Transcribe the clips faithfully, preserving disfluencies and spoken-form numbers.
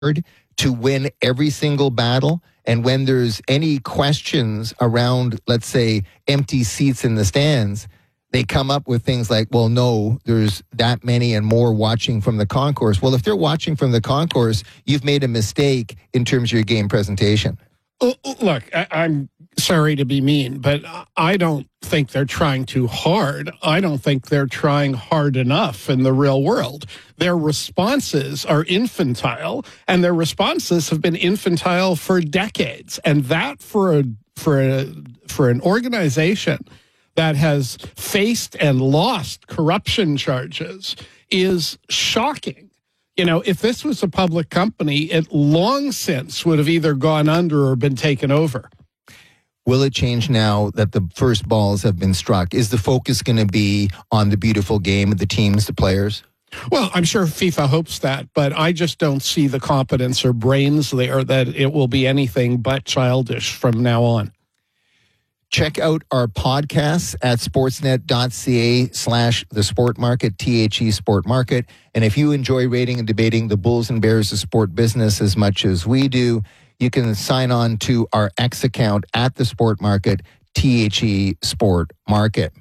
to win every single battle. And when there's any questions around, let's say, empty seats in the stands, they come up with things like, well, no, there's that many and more watching from the concourse. Well, if they're watching from the concourse, you've made a mistake in terms of your game presentation. Look, I, I'm sorry to be mean, but I don't think they're trying too hard. I don't think they're trying hard enough in the real world. Their responses are infantile, and their responses have been infantile for decades. And that for a, for a, for an organization that has faced and lost corruption charges is shocking. You know, if this was a public company, it long since would have either gone under or been taken over. Will it change now that the first balls have been struck? Is the focus going to be on the beautiful game of the teams, the players? Well, I'm sure FIFA hopes that, but I just don't see the competence or brains there that it will be anything but childish from now on. Check out our podcasts at sportsnet.ca slash the sport market, T H E Sport Market. And if you enjoy rating and debating the Bulls and Bears of sport business as much as we do, you can sign on to our X account at the Sport Market, T H E Sport Market.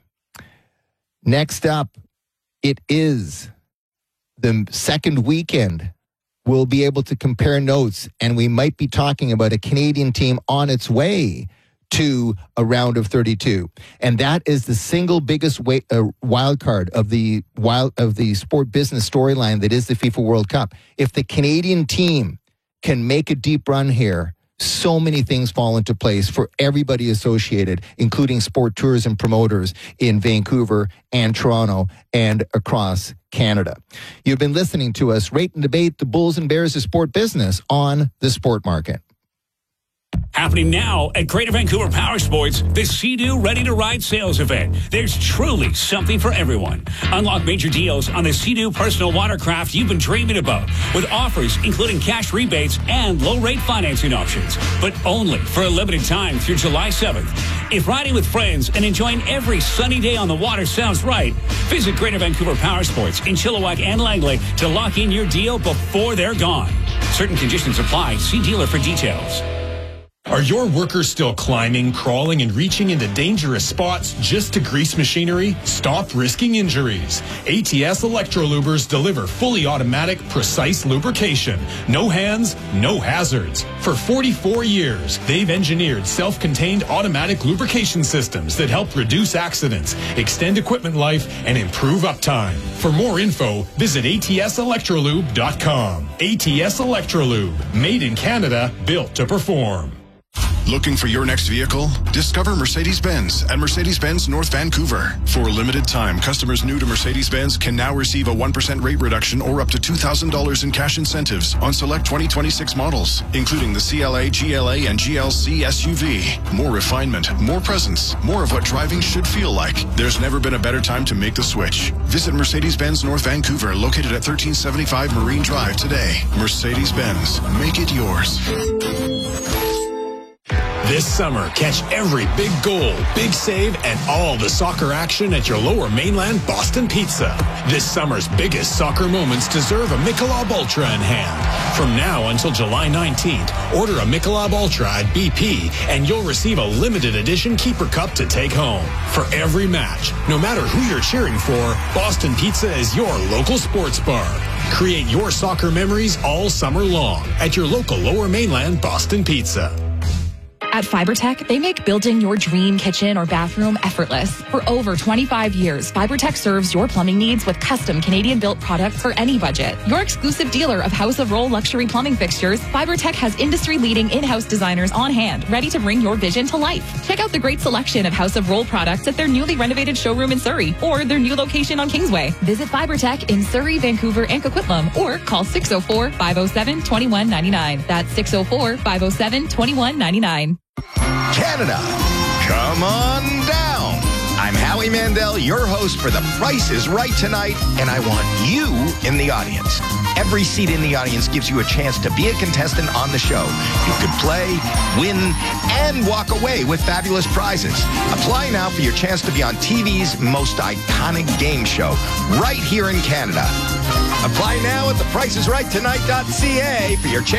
Next up, it is the second weekend. We'll be able to compare notes, and we might be talking about a Canadian team on its way to a round of thirty-two, and that is the single biggest way, uh, wild card of the wild of the sport business storyline that is the FIFA World Cup. If the Canadian team can make a deep run here, so many things fall into place for everybody associated, including sport tourism promoters in Vancouver and Toronto and across Canada. You've been listening to us rate and debate the Bulls and Bears of sport business on the Sport Market. Happening now at Greater Vancouver Power Sports, the Sea-Doo Ready to Ride sales event. There's truly something for everyone. Unlock major deals on the Sea-Doo personal watercraft you've been dreaming about, with offers including cash rebates and low-rate financing options, but only for a limited time through July seventh. If riding with friends and enjoying every sunny day on the water sounds right, visit Greater Vancouver Power Sports in Chilliwack and Langley to lock in your deal before they're gone. Certain conditions apply. See dealer for details. Are your workers still climbing, crawling, and reaching into dangerous spots just to grease machinery? Stop risking injuries. A T S Electrolubers deliver fully automatic, precise lubrication. No hands, no hazards. For forty-four years, they've engineered self-contained automatic lubrication systems that help reduce accidents, extend equipment life, and improve uptime. For more info, visit A T S electrolube dot com. A T S Electrolube, made in Canada, built to perform. Looking for your next vehicle? Discover Mercedes-Benz at Mercedes-Benz North Vancouver. For a limited time, customers new to Mercedes-Benz can now receive a one percent rate reduction or up to two thousand dollars in cash incentives on select twenty twenty-six models, including the C L A, G L A, and G L C S U V. More refinement, more presence, more of what driving should feel like. There's never been a better time to make the switch. Visit Mercedes-Benz North Vancouver, located at thirteen seventy-five Marine Drive today. Mercedes-Benz, make it yours. This summer, catch every big goal, big save, and all the soccer action at your Lower Mainland Boston Pizza. This summer's biggest soccer moments deserve a Michelob Ultra in hand. From now until July nineteenth, order a Michelob Ultra at B P, and you'll receive a limited edition Keeper Cup to take home. For every match, no matter who you're cheering for, Boston Pizza is your local sports bar. Create your soccer memories all summer long at your local Lower Mainland Boston Pizza. At FiberTech, they make building your dream kitchen or bathroom effortless. For over twenty-five years, FiberTech serves your plumbing needs with custom Canadian-built products for any budget. Your exclusive dealer of House of Roll luxury plumbing fixtures, FiberTech has industry-leading in-house designers on hand, ready to bring your vision to life. Check out the great selection of House of Roll products at their newly renovated showroom in Surrey or their new location on Kingsway. Visit FiberTech in Surrey, Vancouver, and Coquitlam, or call six oh four, five oh seven, two one nine nine. That's six oh four, five oh seven, two one nine nine. Canada, come on down. I'm Howie Mandel, your host for The Price is Right tonight, and I want you in the audience. Every seat in the audience gives you a chance to be a contestant on the show. You could play, win, and walk away with fabulous prizes. Apply now for your chance to be on T V's most iconic game show right here in Canada. Apply now at the price is right tonight dot c a for your chance